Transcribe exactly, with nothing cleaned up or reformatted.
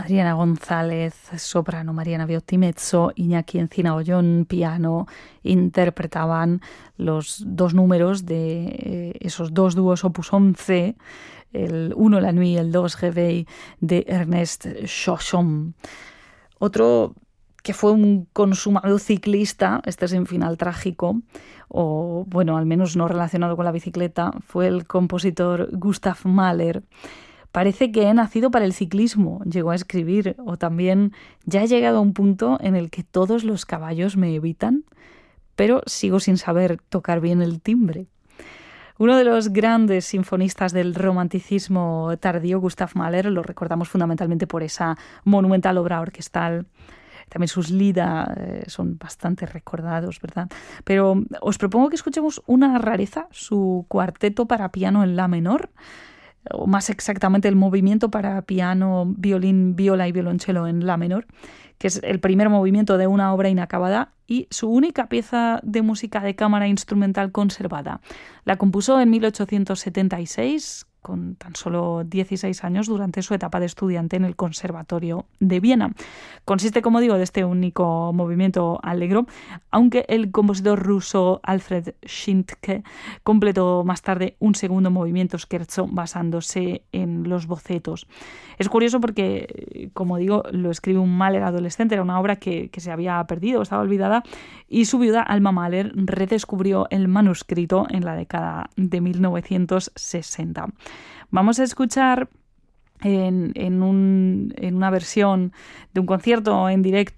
Adriana González, soprano, Mariana Viotti, mezzo, Iñaki Encina Ollón, piano, interpretaban los dos números de eh, esos dos dúos opus once, el uno La Nuit y el dos Réveil de Ernest Chochon. Otro que fue un consumado ciclista, este sin final trágico, o bueno, al menos no relacionado con la bicicleta, fue el compositor Gustav Mahler. Parece que he nacido para el ciclismo, llegó a escribir, o también ya he llegado a un punto en el que todos los caballos me evitan, pero sigo sin saber tocar bien el timbre. Uno de los grandes sinfonistas del romanticismo tardío, Gustav Mahler, lo recordamos fundamentalmente por esa monumental obra orquestal. También sus Lieder eh, son bastante recordados, ¿verdad? Pero os propongo que escuchemos una rareza, su cuarteto para piano en la menor, o más exactamente el movimiento para piano, violín, viola y violonchelo en la menor, que es el primer movimiento de una obra inacabada y su única pieza de música de cámara instrumental conservada. La compuso en mil ochocientos setenta y seis, con tan solo dieciséis años, durante su etapa de estudiante en el Conservatorio de Viena. Consiste, como digo, de este único movimiento allegro, aunque el compositor ruso Alfred Schindke completó más tarde un segundo movimiento scherzo basándose en los bocetos. Es curioso porque, como digo, lo escribe un Mahler adolescente, era una obra que, que se había perdido, estaba olvidada, y su viuda Alma Mahler redescubrió el manuscrito en la década de mil novecientos sesenta. Vamos a escuchar en, en, un, en una versión de un concierto en directo